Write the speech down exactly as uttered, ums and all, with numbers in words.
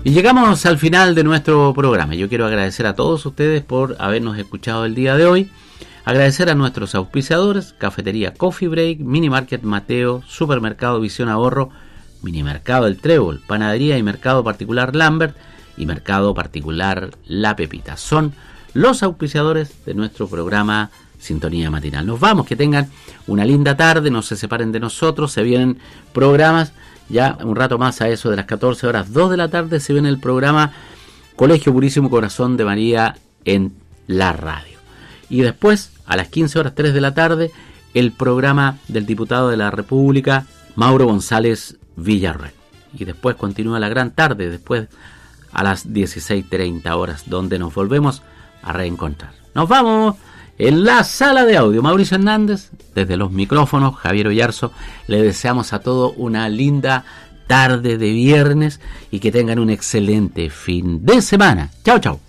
Y llegamos al final de nuestro programa. Yo quiero agradecer a todos ustedes por habernos escuchado el día de hoy. Agradecer a nuestros auspiciadores: Cafetería Coffee Break, Mini Market Mateo, Supermercado Visión Ahorro, Mini Mercado El Trébol, Panadería y Mercado Particular Lambert y Mercado Particular La Pepita. Son los auspiciadores de nuestro programa Sintonía Matinal. Nos vamos, que tengan una linda tarde, no se separen de nosotros, se vienen programas. Ya un rato más, a eso de las catorce horas, dos de la tarde, se viene el programa Colegio Purísimo Corazón de María en la radio. Y después, a las quince horas, tres de la tarde, el programa del diputado de la República, Mauro González Villarreal. Y después continúa la gran tarde, después a las dieciséis treinta horas, donde nos volvemos a reencontrar. Nos vamos en la sala de audio. Mauricio Hernández, desde los micrófonos, Javier Oyarzo, le deseamos a todos una linda tarde de viernes y que tengan un excelente fin de semana. Chao, chao.